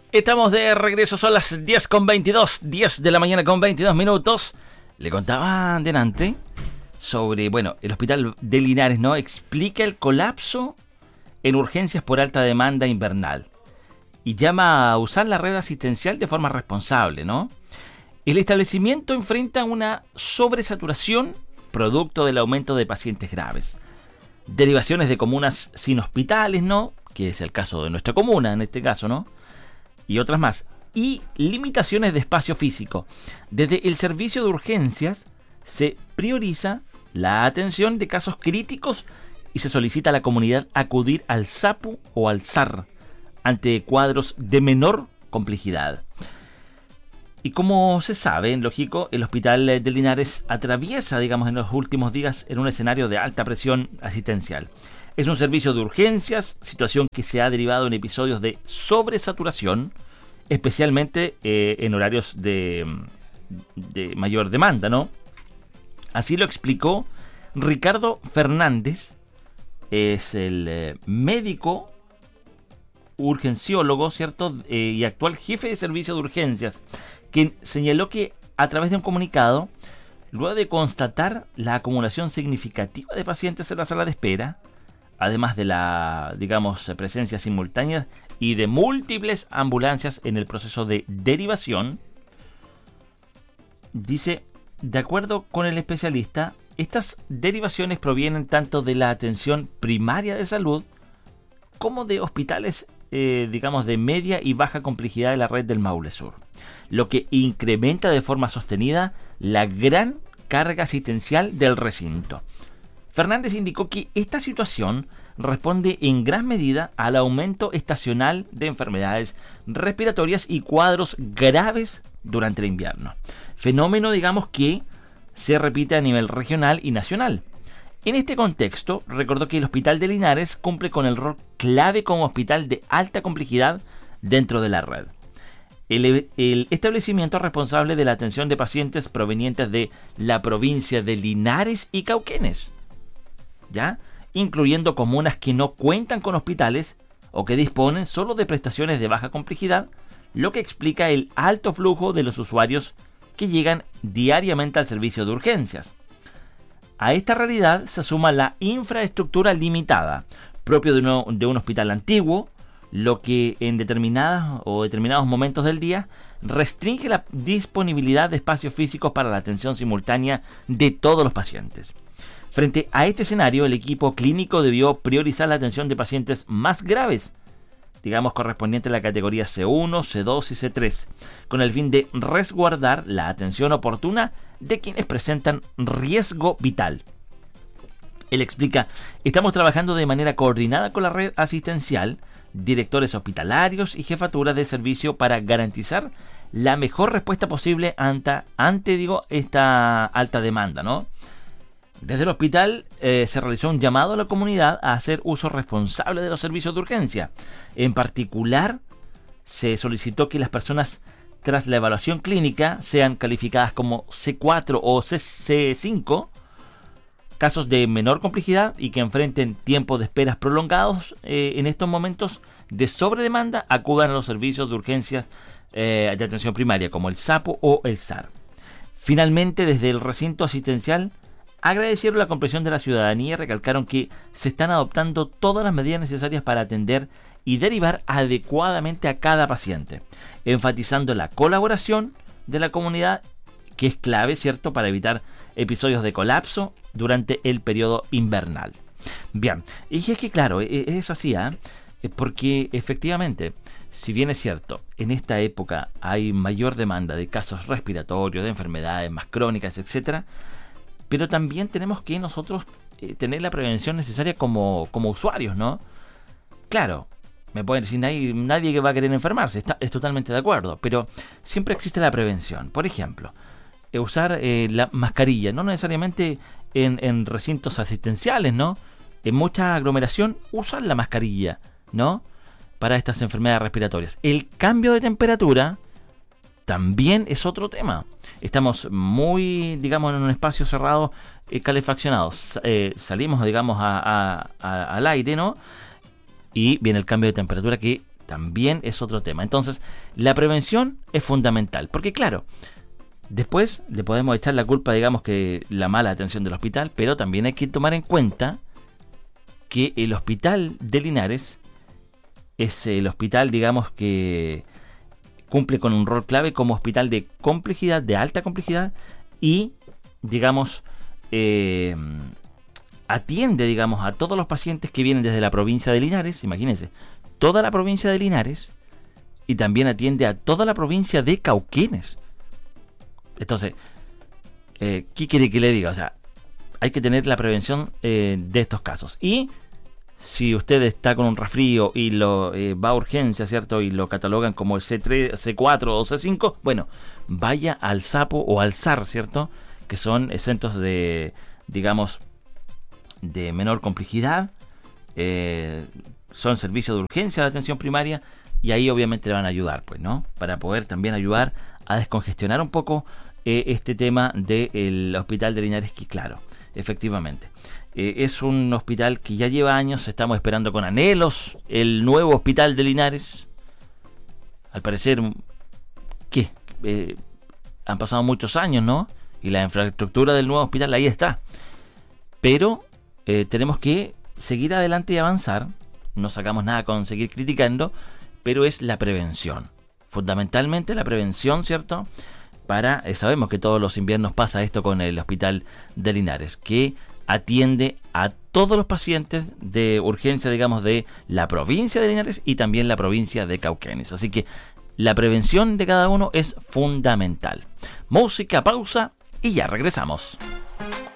Estamos de regreso, son las 10:22, 10 de la mañana con 22 minutos. Le contaba delante sobre, el hospital de Linares, ¿no? Explica el colapso en urgencias por alta demanda invernal y llama a usar la red asistencial de forma responsable, ¿no? El establecimiento enfrenta una sobresaturación producto del aumento de pacientes graves, derivaciones de comunas sin hospitales, ¿no? Que es el caso de nuestra comuna en este caso, ¿no? Y otras más, y limitaciones de espacio físico. Desde el servicio de urgencias se prioriza la atención de casos críticos y se solicita a la comunidad acudir al SAPU o al SAR ante cuadros de menor complejidad. Y como se sabe, en lógico, el hospital de Linares atraviesa, en los últimos días en un escenario de alta presión asistencial. Es un servicio de urgencias, situación que se ha derivado en episodios de sobresaturación, especialmente en horarios de mayor demanda, ¿no? Así lo explicó Ricardo Fernández, es el médico urgenciólogo, ¿cierto? Y actual jefe de servicio de urgencias, quien señaló que a través de un comunicado, luego de constatar la acumulación significativa de pacientes en la sala de espera, además de la, presencia simultánea y de múltiples ambulancias en el proceso de derivación, dice, de acuerdo con el especialista, estas derivaciones provienen tanto de la atención primaria de salud como de hospitales, de media y baja complejidad de la red del Maule Sur, lo que incrementa de forma sostenida la gran carga asistencial del recinto. Fernández indicó que esta situación responde en gran medida al aumento estacional de enfermedades respiratorias y cuadros graves durante el invierno. Fenómeno, que se repite a nivel regional y nacional. En este contexto, recordó que el Hospital de Linares cumple con el rol clave como hospital de alta complejidad dentro de la red. El establecimiento es responsable de la atención de pacientes provenientes de la provincia de Linares y Cauquenes, ¿ya? Incluyendo comunas que no cuentan con hospitales o que disponen solo de prestaciones de baja complejidad, lo que explica el alto flujo de los usuarios que llegan diariamente al servicio de urgencias. A esta realidad se suma la infraestructura limitada, propio de un hospital antiguo, lo que en determinados momentos del día restringe la disponibilidad de espacios físicos para la atención simultánea de todos los pacientes. Frente a este escenario, el equipo clínico debió priorizar la atención de pacientes más graves, correspondiente a la categoría C1, C2 y C3, con el fin de resguardar la atención oportuna de quienes presentan riesgo vital. Él explica, estamos trabajando de manera coordinada con la red asistencial, directores hospitalarios y jefaturas de servicio para garantizar la mejor respuesta posible ante esta alta demanda, ¿no? Desde el hospital se realizó un llamado a la comunidad a hacer uso responsable de los servicios de urgencia. En particular, se solicitó que las personas tras la evaluación clínica sean calificadas como C4 o C5, casos de menor complejidad y que enfrenten tiempos de esperas prolongados en estos momentos de sobredemanda, acudan a los servicios de urgencias de atención primaria como el SAPO o el SAR. Finalmente, desde el recinto asistencial, agradecieron la comprensión de la ciudadanía y recalcaron que se están adoptando todas las medidas necesarias para atender y derivar adecuadamente a cada paciente, enfatizando la colaboración de la comunidad, que es clave, ¿cierto?, para evitar episodios de colapso durante el periodo invernal. Bien, y es que claro, es así, porque efectivamente, si bien es cierto, en esta época hay mayor demanda de casos respiratorios, de enfermedades más crónicas, etcétera, pero también tenemos que nosotros tener la prevención necesaria como usuarios, ¿no? Claro, me pueden decir, nadie que va a querer enfermarse, es totalmente de acuerdo, pero siempre existe la prevención. Por ejemplo, usar la mascarilla, no necesariamente en recintos asistenciales, ¿no? En mucha aglomeración usan la mascarilla, ¿no? Para estas enfermedades respiratorias. El cambio de temperatura también es otro tema. Estamos muy, en un espacio cerrado, calefaccionados. Salimos, al aire, ¿no? Y viene el cambio de temperatura que también es otro tema. Entonces, la prevención es fundamental, porque claro, después le podemos echar la culpa, digamos, que la mala atención del hospital, pero también hay que tomar en cuenta que el hospital de Linares es el hospital, digamos, que cumple con un rol clave como hospital de complejidad, de alta complejidad, y, digamos, atiende, digamos, a todos los pacientes que vienen desde la provincia de Linares, imagínense, toda la provincia de Linares, y también atiende a toda la provincia de Cauquenes. Entonces, ¿qué quiere que le diga? O sea, hay que tener la prevención de estos casos. Y si usted está con un resfrío y lo va a urgencia, ¿cierto? Y lo catalogan como el C3, C4 o C5, bueno, vaya al SAPO o al SAR, ¿cierto? Que son centros de, digamos, de menor complejidad, son servicios de urgencia de atención primaria, y ahí obviamente le van a ayudar, pues, ¿no? Para poder también ayudar a descongestionar un poco este tema del hospital de Linares, que claro, efectivamente, es un hospital que ya lleva años, estamos esperando con anhelos el nuevo hospital de Linares. Al parecer, ¿qué? Han pasado muchos años, ¿no? Y la infraestructura del nuevo hospital ahí está. Pero tenemos que seguir adelante y avanzar. No sacamos nada con seguir criticando, pero es la prevención. Fundamentalmente la prevención, ¿cierto? Sabemos que todos los inviernos pasa esto con el hospital de Linares, que atiende a todos los pacientes de urgencia, digamos, de la provincia de Linares y también la provincia de Cauquenes. Así que la prevención de cada uno es fundamental. Música, pausa y ya regresamos.